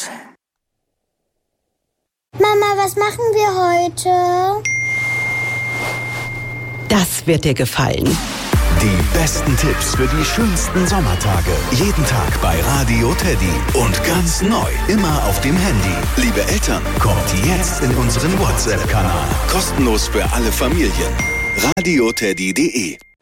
los. Mama, was machen wir heute? Das wird dir gefallen. Die besten Tipps für die schönsten Sommertage. Jeden Tag bei Radio Teddy. Und ganz neu, immer auf dem Handy. Liebe Eltern, kommt jetzt in unseren WhatsApp-Kanal. Kostenlos für alle Familien. radioteddy.de